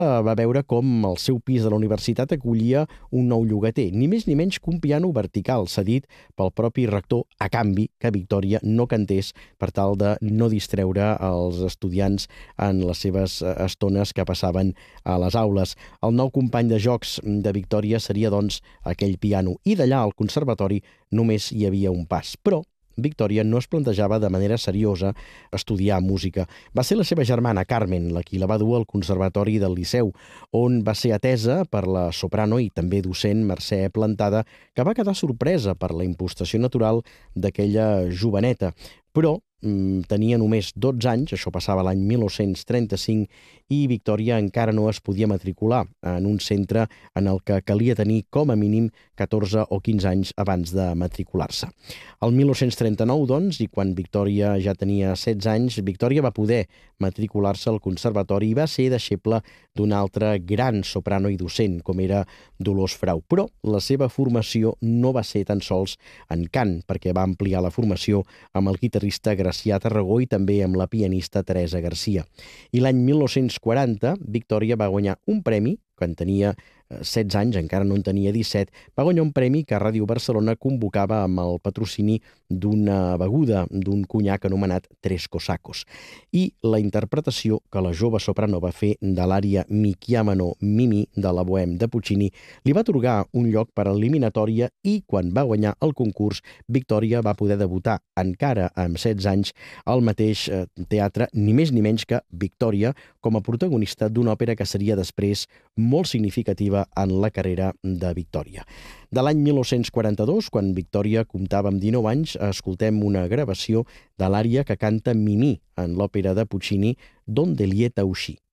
Va veure com el seu pis de la universitat acollia un nou llogater, ni més ni menys que un piano vertical cedit pel propi rector, a canvi que Victòria no cantés per tal de no distreure els estudiants en les seves estones que passaven a les aules. El nou company de jocs de Victòria seria, doncs, aquell piano, i d'allà al conservatori només hi havia un pas. Però Victòria no es plantejava de manera seriosa estudiar música. Va ser la seva germana, Carmen, la qui la va dur al Conservatori del Liceu, on va ser atesa per la soprano i també docent Mercè Plantada, que va quedar sorpresa per la impostació natural d'aquella joveneta. Però tenia només 12 anys, això passava l'any 1935, i Victòria encara no es podia matricular en un centre en el que calia tenir com a mínim 14 o 15 anys abans de matricular-se. El 1939, doncs, i quan Victòria ja tenia 16 anys, Victòria va poder matricular-se al conservatori i va ser deixeble d'una altra gran soprano i docent, com era Dolors Frau. Però la seva formació no va ser tan sols en cant, perquè va ampliar la formació amb el guitarrista Gracià Tarragó i també amb la pianista Teresa Garcia. I l'any 1940, Victòria va guanyar un premi, quan tenia 16 anys, encara no en tenia 17, va guanyar un premi que Ràdio Barcelona convocava amb el patrocini d'una beguda, d'un conyac anomenat Tres Cosacos. I la interpretació que la jove soprano va fer de l'ària Mi chiamano Mimi de la Bohème de Puccini li va atorgar un lloc per a l'eliminatòria i quan va guanyar el concurs, Victòria va poder debutar encara amb 16 anys al mateix teatre, ni més ni menys que Victòria, com a protagonista d'una òpera que seria després molt significativa en la carrera de Victòria. De l'any 1942, quan Victòria comptava amb 19 anys, escoltem una gravació de l'ària que canta Mimì en l'òpera de Puccini, Donde lieta uscì.